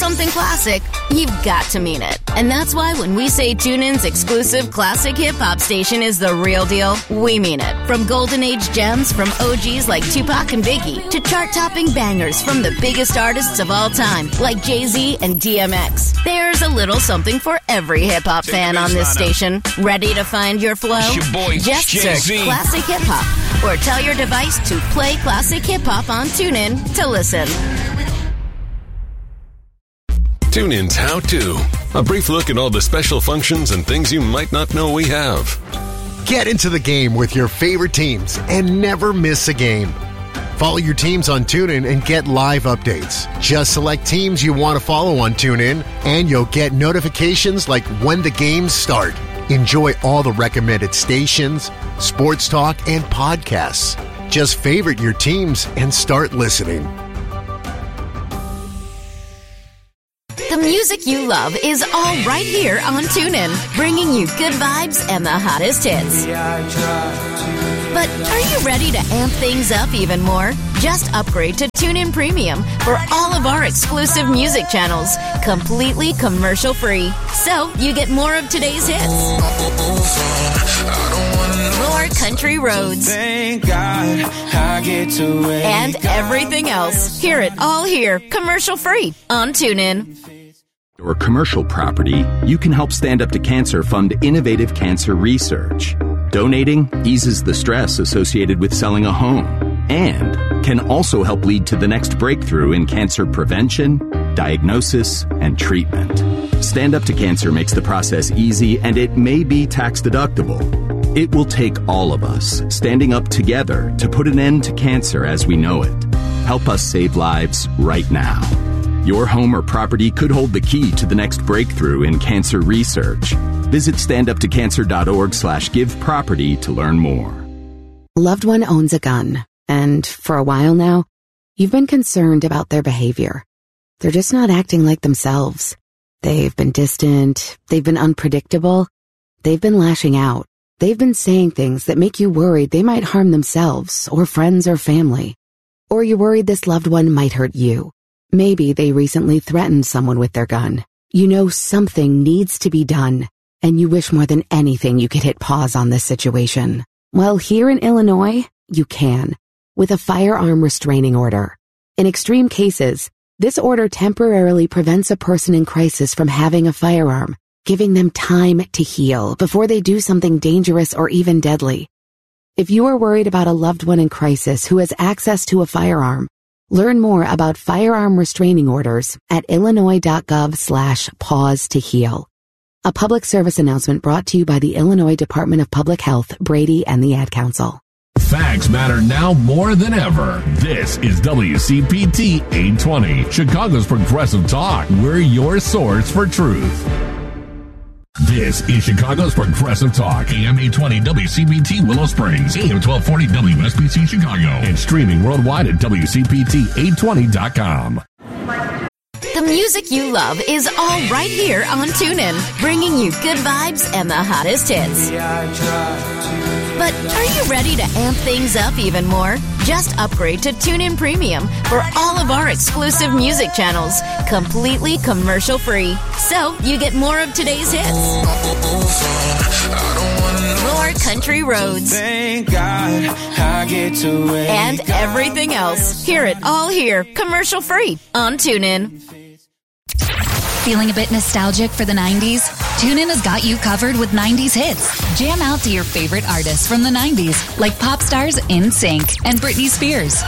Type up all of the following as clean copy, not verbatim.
something classic, you've got to mean it. And that's why when we say TuneIn's exclusive classic hip-hop station is the real deal, we mean it. From Golden Age gems from OGs like Tupac and Biggie to chart-topping bangers from the biggest artists of all time like Jay-Z and DMX. There's a little something for every hip-hop fan on this station. Ready to find your flow? Just search Classic Hip Hop or tell your device to play Classic Hip Hop on TuneIn to listen. TuneIn's How To. A brief look at all the special functions and things you might not know we have. Get into the game with your favorite teams and never miss a game. Follow your teams on TuneIn and get live updates. Just select teams you want to follow on TuneIn, and you'll get notifications like when the games start. Enjoy all the recommended stations, sports talk, and podcasts. Just favorite your teams and start listening. The music you love is all right here on TuneIn, bringing you good vibes and the hottest hits. But are you ready to amp things up even more? Just upgrade to TuneIn Premium for all of our exclusive music channels, completely commercial-free. So you get more of today's hits, more country roads, and everything else. Hear it all here, commercial-free on TuneIn. Or commercial property, you can help Stand Up to Cancer fund innovative cancer research. Donating eases the stress associated with selling a home and can also help lead to the next breakthrough in cancer prevention, diagnosis, and treatment. Stand Up to Cancer makes the process easy, and it may be tax deductible. It will take all of us standing up together to put an end to cancer as we know it. Help us save lives right now. Your home or property could hold the key to the next breakthrough in cancer research. Visit standuptocancer.org/giveproperty to learn more. A loved one owns a gun, and for a while now, you've been concerned about their behavior. They're just not acting like themselves. They've been distant, they've been unpredictable, they've been lashing out. They've been saying things that make you worried they might harm themselves or friends or family. Or you're worried this loved one might hurt you. Maybe they recently threatened someone with their gun. You know something needs to be done, and you wish more than anything you could hit pause on this situation. Well, here in Illinois, you can, with a firearm restraining order. In extreme cases, this order temporarily prevents a person in crisis from having a firearm, giving them time to heal before they do something dangerous or even deadly. If you are worried about a loved one in crisis who has access to a firearm, learn more about firearm restraining orders at illinois.gov/pause to heal. A public service announcement brought to you by the Illinois Department of Public Health, Brady, and the Ad Council. Facts matter now more than ever. This is WCPT 820, Chicago's Progressive Talk. We're your source for truth. This is Chicago's Progressive Talk, AM 820 WCPT Willow Springs, AM 1240 WSBC Chicago, and streaming worldwide at WCPT820.com. The music you love is all right here on TuneIn, bringing you good vibes and the hottest hits. But are you ready to amp things up even more? Just upgrade to TuneIn Premium for all of our exclusive music channels, completely commercial-free. So you get more of today's hits, more country roads, and everything else. Hear it all here, commercial-free on TuneIn. Feeling a bit nostalgic for the 90s? TuneIn has got you covered with 90s hits. Jam out to your favorite artists from the 90s, like pop stars NSYNC and Britney Spears.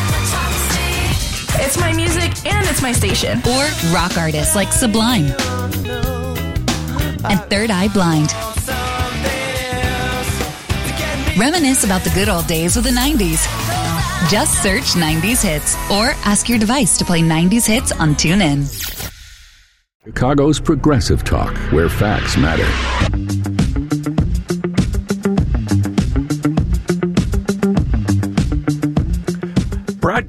It's my music and it's my station. Or rock artists like Sublime and Third Eye Blind. Reminisce about the good old days with the 90s. Just search 90s hits or ask your device to play 90s hits on TuneIn. Chicago's Progressive Talk, where facts matter.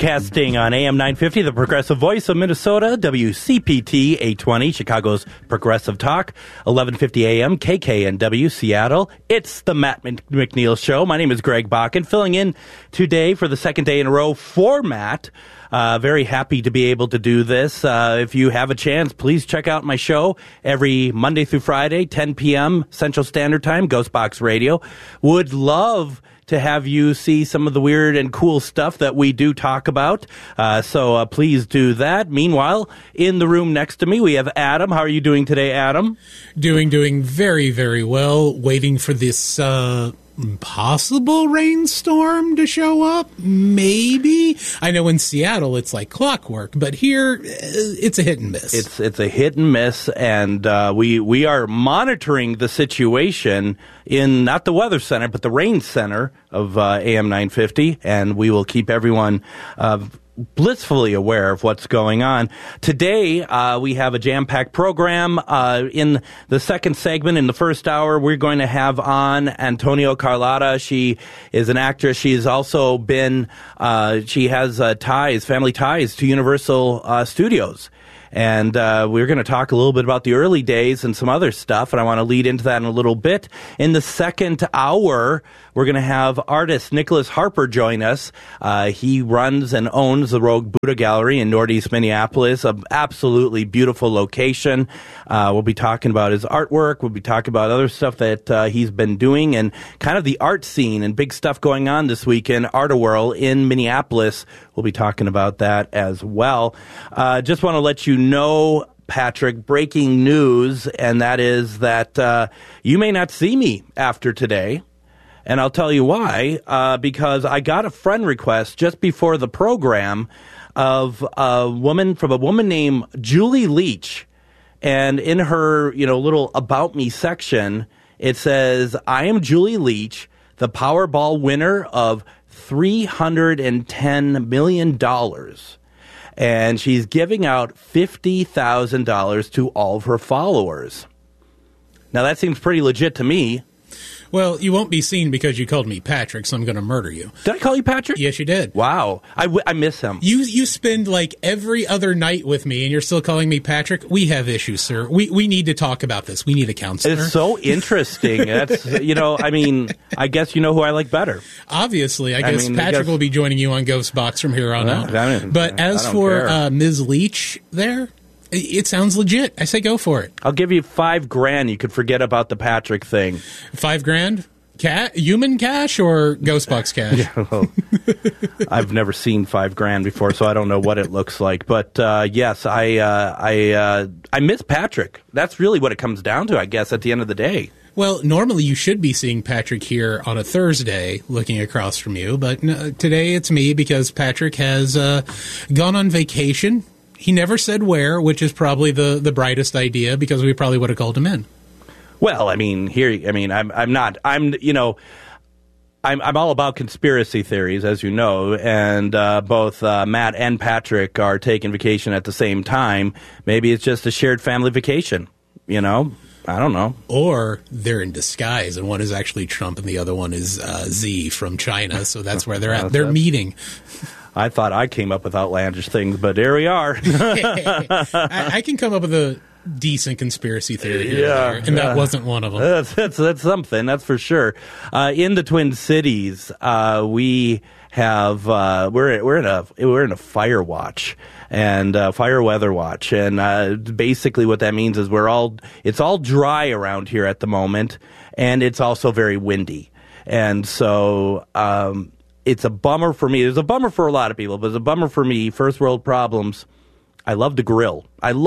Broadcasting on AM 950, the Progressive Voice of Minnesota, WCPT 820, Chicago's Progressive Talk, 1150 AM, KKNW, Seattle. It's the Matt McNeil Show. My name is Greg Bakken, filling in today for the second day in a row for Matt. Very happy to be able to do this. If you have a chance, please check out my show every Monday through Friday, 10 p.m. Central Standard Time, Ghostbox Radio. Would love to have you see some of the weird and cool stuff that we do talk about. So please do that. Meanwhile, in the room next to me, we have Adam. How are you doing today, Adam? Doing very, very well. Waiting for this possible rainstorm to show up, maybe. I know in Seattle it's like clockwork, but here it's a hit and miss. It's a hit and miss, and we are monitoring the situation in not the weather center, but the rain center of AM 950, and we will keep everyone blissfully aware of what's going on. Today, we have a jam-packed program. In the second segment, in the first hour, we're going to have on Antonia Carlotta. She is an actress. She's also been, she has family ties to Universal Studios. And we're going to talk a little bit about the early days and some other stuff, and I want to lead into that in a little bit. In the second hour, we're going to have artist Nicholas Harper join us. He runs and owns the Rogue Buddha Gallery in Northeast Minneapolis, an absolutely beautiful location. We'll be talking about his artwork. We'll be talking about other stuff that he's been doing and kind of the art scene and big stuff going on this weekend, Art-A-Whirl in Minneapolis. We'll be talking about that as well. Just want to let you know, Patrick, breaking news, and that is that you may not see me after today. And I'll tell you why, because I got a friend request just before the program of a woman named Julie Leach. And in her, little About Me section, it says, I am Julie Leach, the Powerball winner of $310 million. And she's giving out $50,000 to all of her followers. Now, that seems pretty legit to me. Well, you won't be seen because you called me Patrick, so I'm going to murder you. Did I call you Patrick? Yes, you did. Wow. I miss him. You spend like every other night with me, and you're still calling me Patrick? We have issues, sir. We need to talk about this. We need a counselor. It's so interesting. That's, I guess you know who I like better. Obviously. I guess Patrick will be joining you on Ghost Box from here on out. But as for Ms. Leach there, it sounds legit. I say go for it. I'll give you $5,000. You could forget about the Patrick thing. $5,000? Human cash or Ghostbox cash? Yeah, well, I've never seen $5,000 before, so I don't know what it looks like. But yes, I miss Patrick. That's really what it comes down to, I guess, at the end of the day. Well, normally you should be seeing Patrick here on a Thursday looking across from you, but today it's me because Patrick has gone on vacation. He never said where, which is probably the brightest idea because we probably would have called him in. Well, I'm all about conspiracy theories, as you know, and both Matt and Patrick are taking vacation at the same time. Maybe it's just a shared family vacation, I don't know. Or they're in disguise, and one is actually Trump and the other one is Z from China, so that's where they're at. They're meeting. I thought I came up with outlandish things, but there we are. I can come up with a decent conspiracy theory here and there, and that wasn't one of them. That's something, that's for sure. In the Twin Cities, we have we're in a fire watch and fire weather watch, and basically what that means is it's all dry around here at the moment, and it's also very windy, and so. It's a bummer for me. It's a bummer for a lot of people, but it's a bummer for me. First world problems. I love to grill.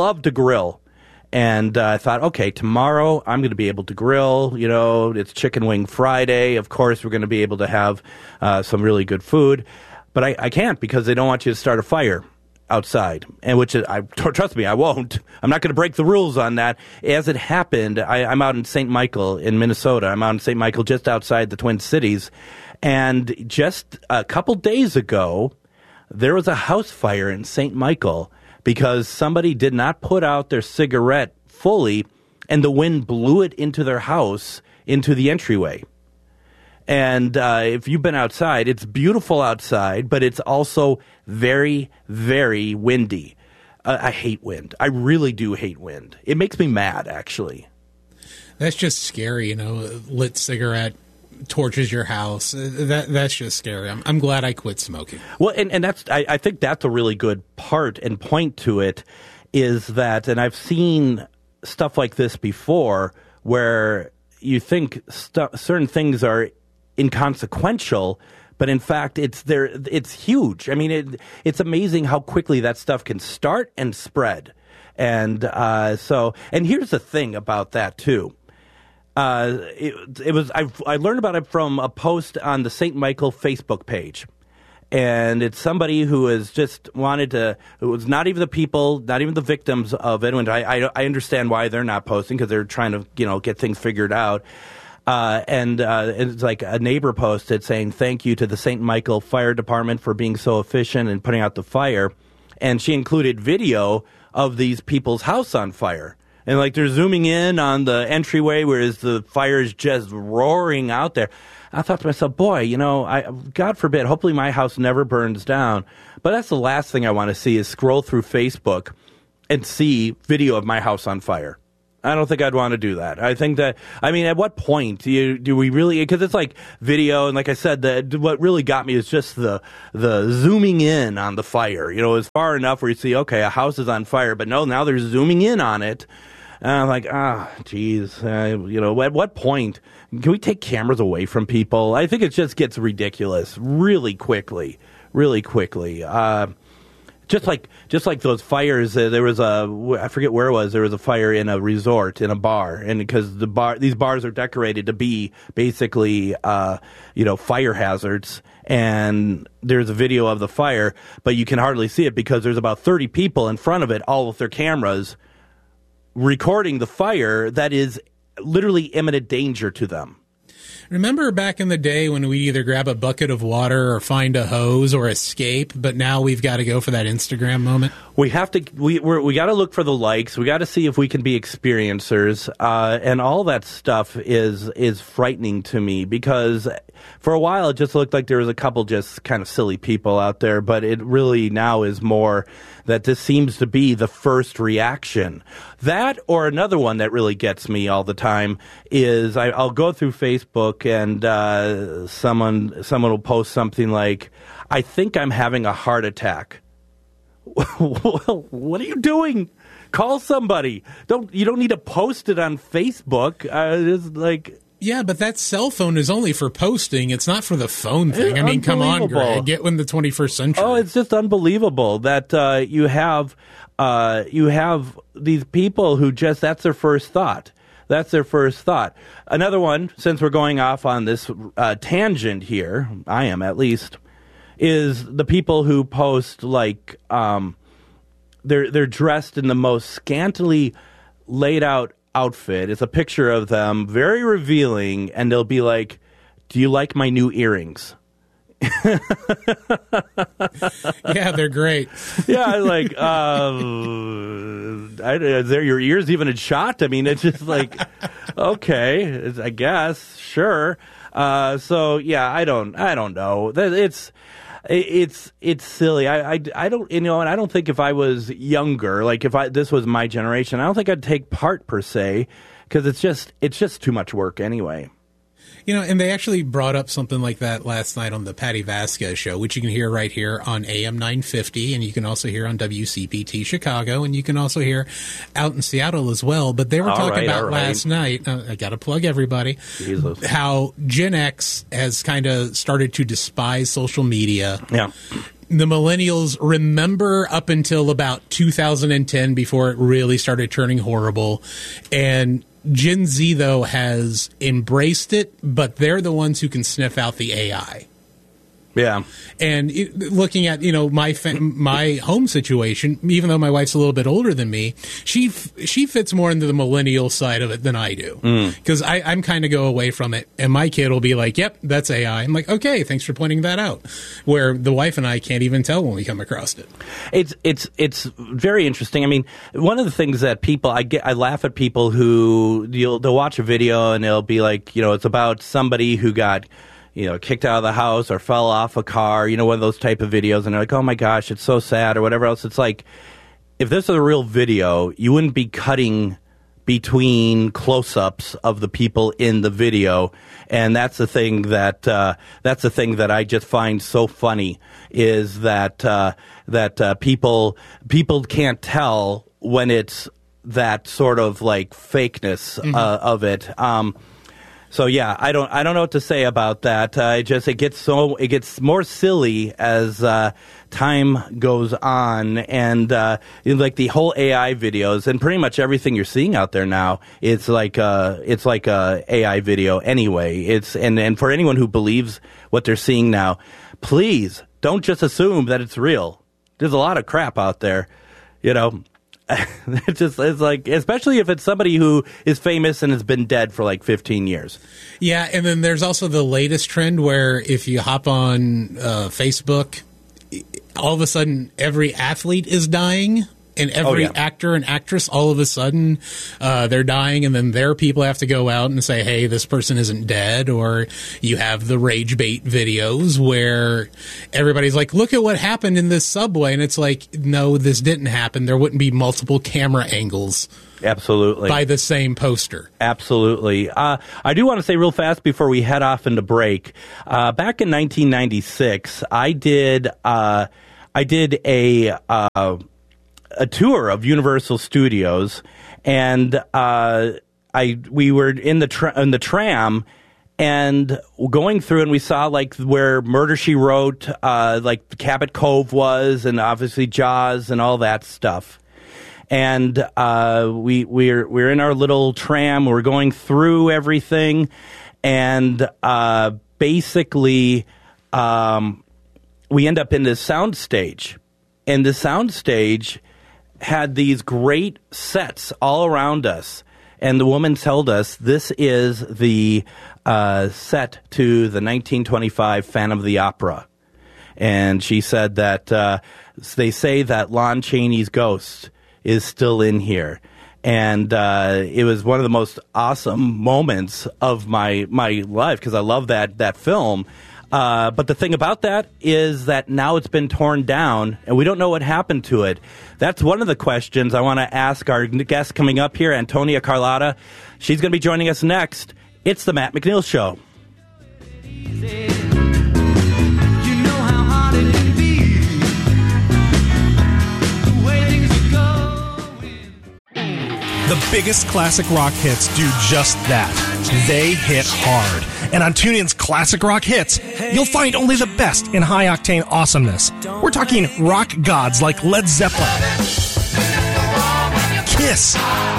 And I thought, okay, tomorrow I'm going to be able to grill. It's Chicken Wing Friday. Of course, we're going to be able to have some really good food. But I can't because they don't want you to start a fire outside, and trust me, I won't. I'm not going to break the rules on that. As it happened, I'm out in St. Michael in Minnesota. I'm out in St. Michael just outside the Twin Cities. And just a couple days ago, there was a house fire in St. Michael because somebody did not put out their cigarette fully, and the wind blew it into their house, into the entryway. And if you've been outside, it's beautiful outside, but it's also very, very windy. I hate wind. I really do hate wind. It makes me mad, actually. That's just scary, lit cigarette torches your house. That's just scary. I'm glad I quit smoking. Well, and that's I think that's a really good part and point to it is that, and I've seen stuff like this before where you think certain things are inconsequential, but in fact it's huge. I mean, it's amazing how quickly that stuff can start and spread. And and here's the thing about that too. I learned about it from a post on the St. Michael Facebook page. And it's somebody who has just wanted to, it was not even the people, not even the victims of it. And I understand why they're not posting, because they're trying to, get things figured out. It's like a neighbor posted saying, thank you to the St. Michael Fire Department for being so efficient in putting out the fire. And she included video of these people's house on fire. And like they're zooming in on the entryway, whereas the fire is just roaring out there. I thought to myself, boy, God forbid, hopefully my house never burns down. But that's the last thing I want to see is scroll through Facebook and see video of my house on fire. I don't think I'd want to do that. I think that, at what point do we really, because it's like video, and like I said, what really got me is just the zooming in on the fire. It's far enough where you see, okay, a house is on fire, but no, now they're zooming in on it. And I'm like, geez, at what point can we take cameras away from people? I think it just gets ridiculous really quickly. Just like those fires, there was I forget where it was. There was a fire in a resort, in a bar, and because these bars are decorated to be basically, fire hazards. And there's a video of the fire, but you can hardly see it because there's about 30 people in front of it, all with their cameras, recording the fire that is literally imminent danger to them. Remember back in the day when we either grab a bucket of water or find a hose or escape, but now we've got to go for that Instagram moment? We have to. We got to look for the likes. We got to see if we can be experiencers, and all that stuff is frightening to me because for a while it just looked like there was a couple just kind of silly people out there, but it really now is more that this seems to be the first reaction. That or another one that really gets me all the time is I'll go through Facebook and someone will post something like, "I think I'm having a heart attack." Well, what are you doing? Call somebody. You don't need to post it on Facebook. It's like. Yeah, but that cell phone is only for posting. It's not for the phone thing. Come on, Greg. Get in the 21st century. Oh, it's just unbelievable that you have these people who just, that's their first thought. That's their first thought. Another one, since we're going off on this tangent here, I am at least, is the people who post like they're dressed in the most scantily laid out outfit. It's a picture of them, very revealing, and they'll be like, "Do you like my new earrings?" Yeah, they're great. Yeah, like, is there your ears even a shot? I mean, it's just like, okay, I guess, sure. So yeah, I don't know. It's silly. I don't, and I don't think if I was younger, like if this was my generation, I don't think I'd take part per se, because it's just too much work anyway. And they actually brought up something like that last night on the Patty Vasquez show, which you can hear right here on AM 950, and you can also hear on WCPT Chicago, and you can also hear out in Seattle as well. But they were talking about last night, I got to plug everybody, Jesus. How Gen X has kind of started to despise social media. Yeah. The millennials remember up until about 2010 before it really started turning horrible, and Gen Z, though, has embraced it, but they're the ones who can sniff out the AI. Yeah. And looking at, my home situation, even though my wife's a little bit older than me, she fits more into the millennial side of it than I do. Because I'm kind of go away from it. And my kid will be like, "Yep, that's AI." I'm like, "Okay, thanks for pointing that out." Where the wife and I can't even tell when we come across it. It's very interesting. I mean, one of the things that people, I laugh at people who they'll watch a video and it'll be like, it's about somebody who got kicked out of the house or fell off a car, one of those type of videos, and they're like, oh my gosh, it's so sad, or whatever else. It's like, if this was a real video, you wouldn't be cutting between close-ups of the people in the video, and that's the thing that I just find so funny, is that people can't tell when it's that sort of like fakeness of it. So yeah, I don't know what to say about that. It gets more silly as time goes on, and like the whole AI videos and pretty much everything you're seeing out there now, it's like a AI video anyway. And for anyone who believes what they're seeing now, please don't just assume that it's real. There's a lot of crap out there, It's like, especially if it's somebody who is famous and has been dead for like 15 years. Yeah, and then there's also the latest trend where if you hop on Facebook, all of a sudden every athlete is dying, and every actor and actress, all of a sudden, they're dying, and then their people have to go out and say, hey, this person isn't dead. Or you have the rage bait videos where everybody's like, look at what happened in this subway. And it's like, no, this didn't happen. There wouldn't be multiple camera angles. Absolutely. By the same poster. Absolutely. I do want to say real fast before we head off into break, back in 1996, I did a tour of Universal Studios, and we were in the tram and going through, and we saw like where Murder, She Wrote, like Cabot Cove was, and obviously Jaws and all that stuff. And we're in our little tram, we're going through everything, and basically we end up in this sound stage, and the sound stage had these great sets all around us, and the woman told us this is the set to the 1925 Phantom of the Opera, and she said that they say that Lon Chaney's ghost is still in here, and it was one of the most awesome moments of my life, because I love that film. But the thing about that is that now it's been torn down, and we don't know what happened to it. That's one of the questions I want to ask our guest coming up here, Antonia Carlotta. She's going to be joining us next. It's the Matt McNeil Show. The biggest classic rock hits do just that. They hit hard. And on TuneIn's Classic Rock Hits, you'll find only the best in high-octane awesomeness. We're talking rock gods like Led Zeppelin, Kiss,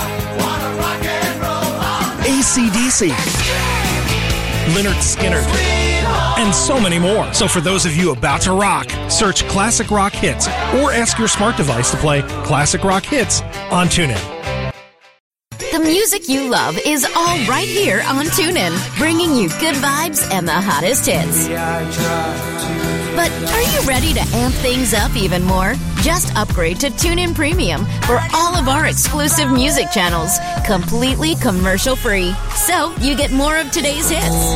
AC/DC, Lynyrd Skynyrd, and so many more. So for those of you about to rock, search Classic Rock Hits or ask your smart device to play Classic Rock Hits on TuneIn. The music you love is all right here on TuneIn, bringing you good vibes and the hottest hits. But are you ready to amp things up even more? Just upgrade to TuneIn Premium for all of our exclusive music channels, completely commercial-free. So you get more of today's hits,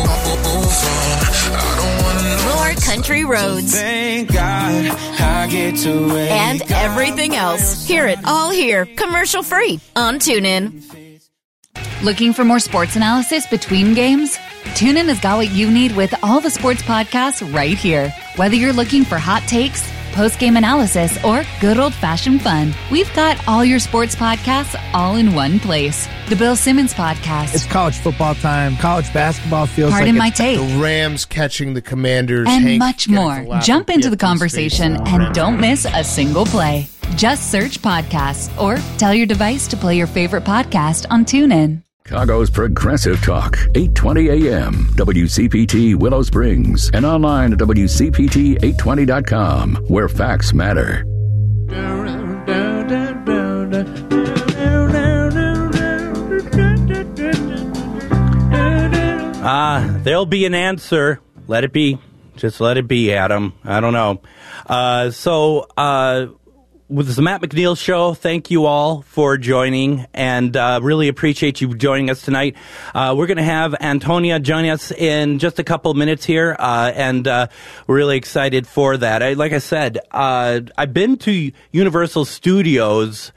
more country roads, thank God I get to wake and everything else. Hear it all here, commercial-free on TuneIn. Looking for more sports analysis between games? TuneIn has got what you need with all the sports podcasts right here. Whether you're looking for hot takes, post-game analysis, or good old-fashioned fun, we've got all your sports podcasts all in one place. The Bill Simmons Podcast. It's college football time. College basketball feels Pardon like my take. The Rams catching the Commanders. And Hank much more. Jump into the conversation and don't miss a single play. Just search podcasts or tell your device to play your favorite podcast on TuneIn. Chicago's Progressive Talk, 820 AM, WCPT Willow Springs, and online at WCPT820.com, where facts matter. There'll be an answer. Let it be. Just let it be, Adam. I don't know. with the Matt McNeil Show. Thank you all for joining, and really appreciate you joining us tonight. We're going to have Antonia join us in just a couple minutes here, and we're really excited for that. Like I said, I've been to Universal Studios.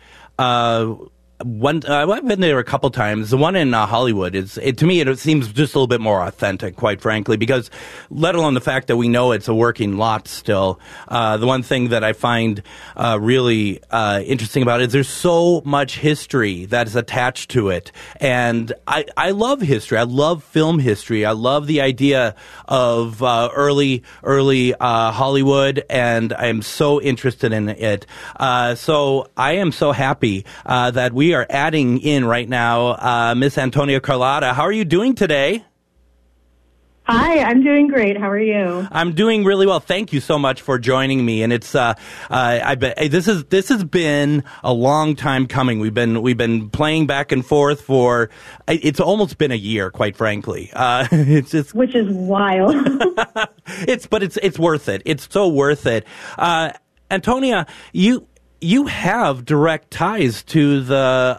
I've been there a couple times. The one in Hollywood to me it seems just a little bit more authentic, quite frankly, because let alone the fact that we know it's a working lot still. The one thing that I find really interesting about it is there's so much history that is attached to it, and I love history. I love film history. I love the idea of early Hollywood, and I am so interested in it. So I am so happy that we are adding in right now Miss Antonia Carlotta. How are you doing today? Hi, I'm doing great. How are you? I'm doing really well. Thank you so much for joining me. And it's this has been a long time coming. We've been playing back and forth for it's almost been a year, quite frankly. Which is wild. It's worth it. It's so worth it. Antonia, you have direct ties to the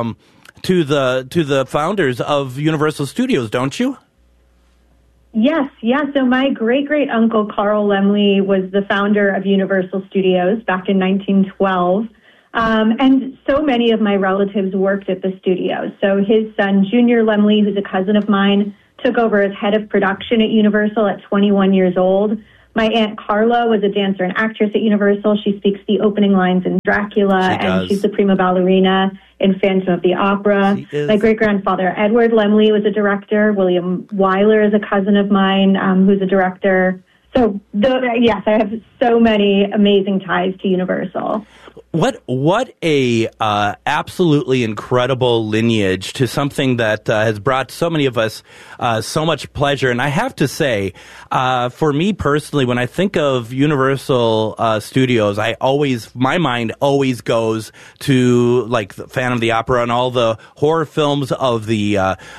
founders of Universal Studios, don't you? Yes. So my great uncle Carl Laemmle was the founder of Universal Studios back in 1912, and so many of my relatives worked at the studio. So his son Junior Laemmle, who's a cousin of mine, took over as head of production at Universal at 21 years old. My Aunt Carla was a dancer and actress at Universal. She speaks the opening lines in Dracula, and she's the prima ballerina in Phantom of the Opera. My great-grandfather Edward Laemmle was a director. William Wyler is a cousin of mine who's a director. So, yes, I have so many amazing ties to Universal. What a absolutely incredible lineage to something that has brought so many of us so much pleasure. And I have to say, for me personally, when I think of Universal Studios, my mind always goes to like the Phantom of the Opera and all the horror films of the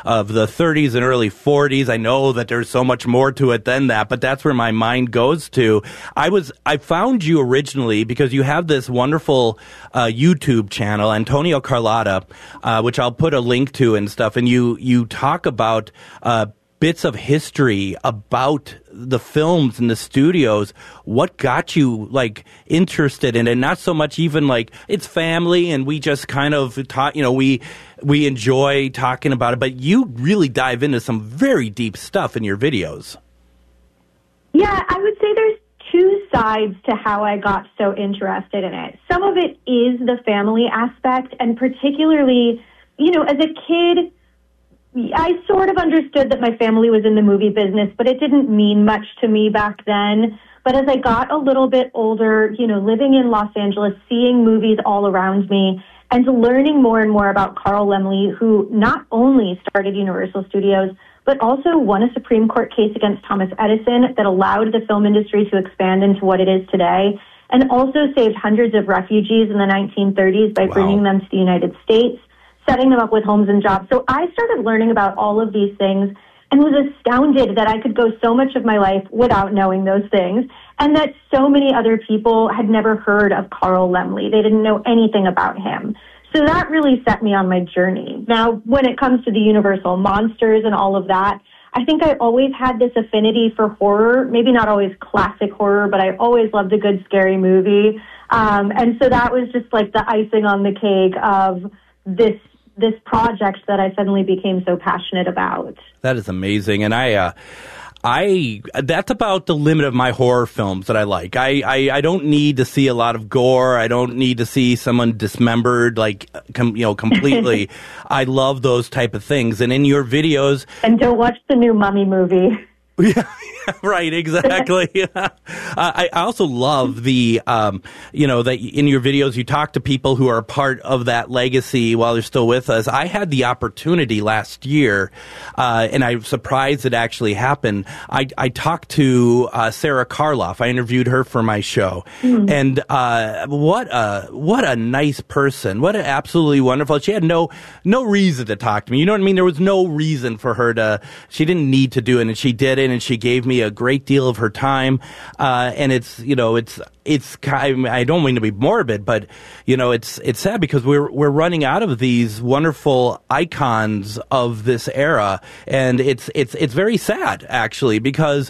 30s and early 40s. I know that there's so much more to it than that, but that's where my mind goes to. I found you originally because you have this wonderful YouTube channel, Antonia Carlotta, which I'll put a link to and stuff, and you talk about bits of history about the films and the studios. What got you like interested in it? Not so much even like it's family and we just kind of talk, we enjoy talking about it, but you really dive into some very deep stuff in your videos. Yeah, I would say there's two sides to how I got so interested in it. Some of it is the family aspect, and particularly, as a kid, I sort of understood that my family was in the movie business, but it didn't mean much to me back then. But as I got a little bit older, living in Los Angeles, seeing movies all around me, and learning more and more about Carl Laemmle, who not only started Universal Studios, but also won a Supreme Court case against Thomas Edison that allowed the film industry to expand into what it is today, and also saved hundreds of refugees in the 1930s by bringing them to the United States, setting them up with homes and jobs. So I started learning about all of these things and was astounded that I could go so much of my life without knowing those things, and that so many other people had never heard of Carl Laemmle. They didn't know anything about him. So that really set me on my journey. Now, when it comes to the Universal monsters and all of that, I think I always had this affinity for horror, maybe not always classic horror, but I always loved a good scary movie. And so that was just like the icing on the cake of this project that I suddenly became so passionate about. That is amazing. And that's about the limit of my horror films that I like. I don't need to see a lot of gore. I don't need to see someone dismembered, completely. I love those type of things. And in your videos... And don't watch the new Mummy movie. Yeah, right, exactly. I also love that in your videos you talk to people who are a part of that legacy while they're still with us. I had the opportunity last year, and I'm surprised it actually happened. I talked to Sarah Karloff. I interviewed her for my show, and what a nice person! What an absolutely wonderful. She had no reason to talk to me. You know what I mean? There was no reason for her to. She didn't need to do it, and she did it. And she gave me me a great deal of her time, and it's I don't mean to be morbid, but it's sad because we're running out of these wonderful icons of this era, and it's very sad actually, because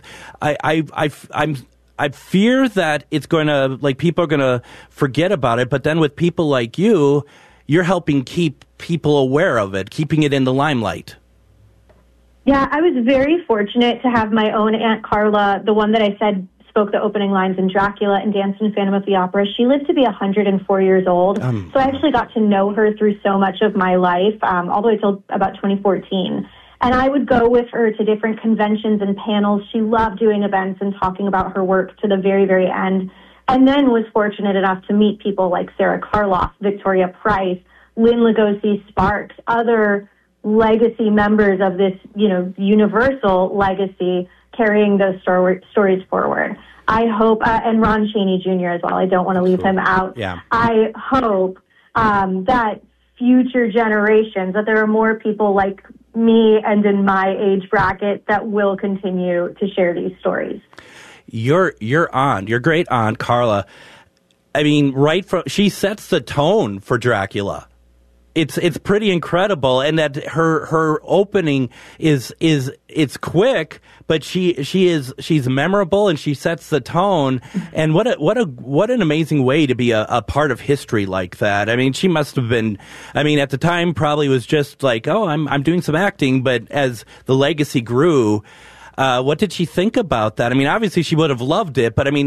I fear that it's going to, people are going to forget about it, but then with people like you, you're helping keep people aware of it, keeping it in the limelight. Yeah, I was very fortunate to have my own Aunt Carla, the one that I said spoke the opening lines in Dracula and danced in Phantom of the Opera. She lived to be 104 years old, so I actually got to know her through so much of my life, all the way till about 2014. And I would go with her to different conventions and panels. She loved doing events and talking about her work to the very, very end. And then was fortunate enough to meet people like Sarah Karloff, Victoria Price, Lynn Lugosi Sparks, other legacy members of this, universal legacy carrying those stories forward. I hope, and Ron Chaney Jr. as well. I don't want to leave him out. Yeah. I hope that future generations, that there are more people like me and in my age bracket that will continue to share these stories. Your great aunt Carla, I mean, she sets the tone for Dracula. It's pretty incredible, and that her opening is quick, but she's memorable, and she sets the tone. And what an amazing way to be a part of history like that. I mean, she must have been. I mean, at the time, probably was just like, oh, I'm doing some acting. But as the legacy grew, what did she think about that? I mean, obviously she would have loved it, but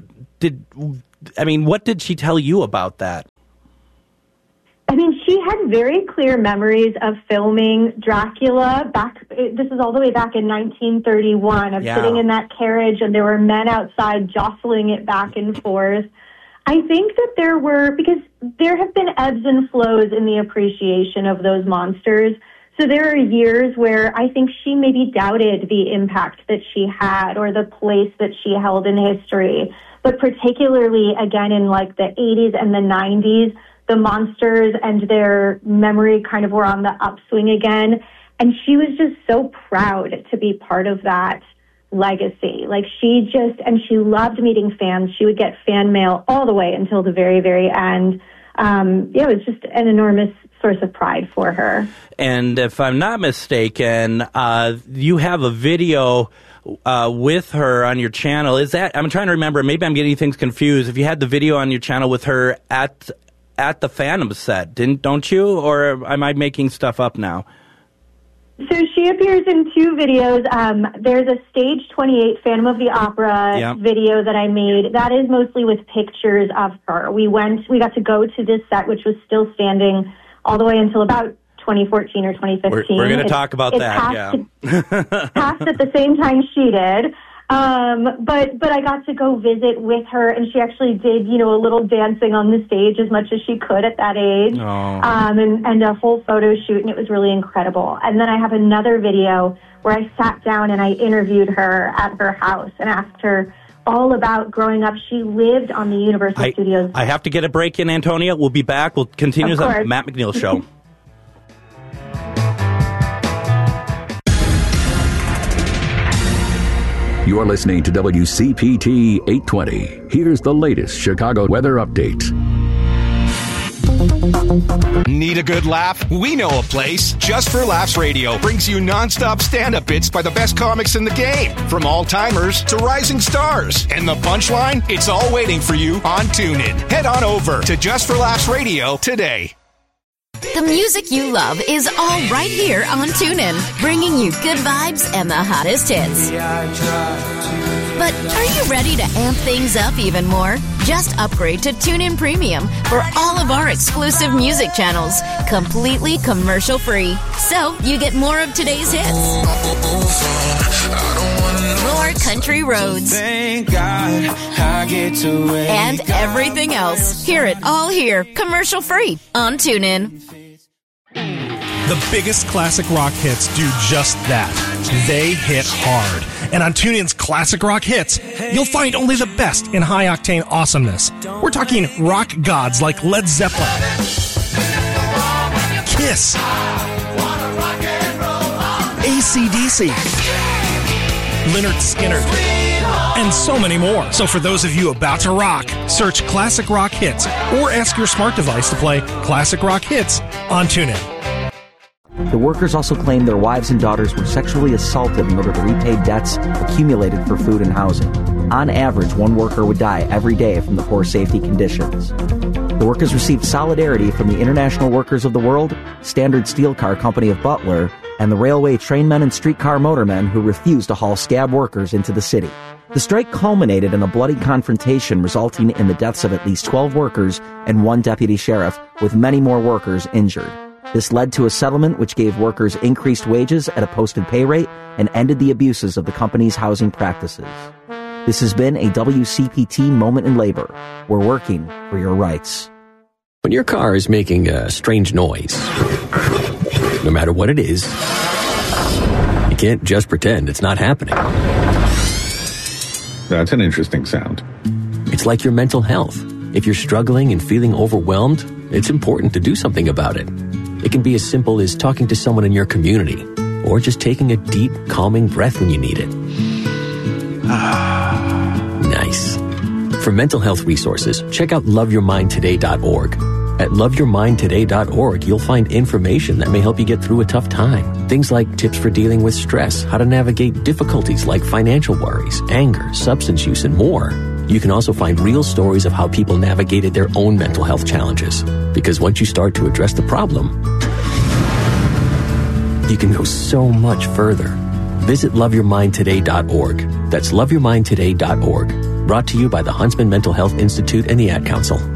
what did she tell you about that? I mean, she had very clear memories of filming Dracula this is all the way back in 1931, of sitting in that carriage and there were men outside jostling it back and forth. I think that because there have been ebbs and flows in the appreciation of those monsters. So there are years where I think she maybe doubted the impact that she had or the place that she held in history. But particularly, again, in the 80s and the 90s, the monsters and their memory kind of were on the upswing again. And she was just so proud to be part of that legacy. She loved meeting fans. She would get fan mail all the way until the very, very end. It was just an enormous source of pride for her. And if I'm not mistaken, you have a video with her on your channel. I'm trying to remember, maybe I'm getting things confused. If you had the video on your channel with her at the Phantom set, don't you? Or am I making stuff up now? So she appears in two videos. There's a Stage 28 Phantom of the Opera video that I made. That is mostly with pictures of her. We got to go to this set, which was still standing all the way until about 2014 or 2015. We're going to talk about that, passed at the same time she did. But I got to go visit with her, and she actually did, a little dancing on the stage as much as she could at that age. And a whole photo shoot, and it was really incredible. And then I have another video where I sat down and I interviewed her at her house and asked her all about growing up. She lived on the Universal Studios. I have to get a break in, Antonia. We'll be back. We'll continue the Matt McNeil Show. You're listening to WCPT 820. Here's the latest Chicago weather update. Need a good laugh? We know a place. Just for Laughs Radio brings you nonstop stand-up bits by the best comics in the game. From all-timers to rising stars. And the punchline? It's all waiting for you on TuneIn. Head on over to Just for Laughs Radio today. The music you love is all right here on TuneIn, bringing you good vibes and the hottest hits. But are you ready to amp things up even more? Just upgrade to TuneIn Premium for all of our exclusive music channels, completely commercial-free. So you get more of today's hits, more country roads, Thank God I get to wake and everything else. Hear it all here, commercial-free on TuneIn. The biggest classic rock hits do just that. They hit hard. And on TuneIn's Classic Rock Hits, you'll find only the best in high-octane awesomeness. We're talking rock gods like Led Zeppelin, Kiss, AC/DC, Lynyrd Skynyrd, and so many more. So for those of you about to rock, search Classic Rock Hits or ask your smart device to play Classic Rock Hits on TuneIn. The workers also claimed their wives and daughters were sexually assaulted in order to repay debts accumulated for food and housing. On average, one worker would die every day from the poor safety conditions. The workers received solidarity from the International Workers of the World, Standard Steel Car Company of Butler, and the railway trainmen and streetcar motormen who refused to haul scab workers into the city. The strike culminated in a bloody confrontation resulting in the deaths of at least 12 workers and one deputy sheriff, with many more workers injured. This led to a settlement which gave workers increased wages at a posted pay rate and ended the abuses of the company's housing practices. This has been a WCPT Moment in Labor. We're working for your rights. When your car is making a strange noise, no matter what it is, you can't just pretend it's not happening. That's an interesting sound. It's like your mental health. If you're struggling and feeling overwhelmed, it's important to do something about it. It can be as simple as talking to someone in your community, or just taking a deep, calming breath when you need it. Nice. For mental health resources, check out loveyourmindtoday.org. At loveyourmindtoday.org, you'll find information that may help you get through a tough time. Things like tips for dealing with stress, how to navigate difficulties like financial worries, anger, substance use, and more. You can also find real stories of how people navigated their own mental health challenges. Because once you start to address the problem, you can go so much further. Visit loveyourmindtoday.org. That's loveyourmindtoday.org. Brought to you by the Huntsman Mental Health Institute and the Ad Council.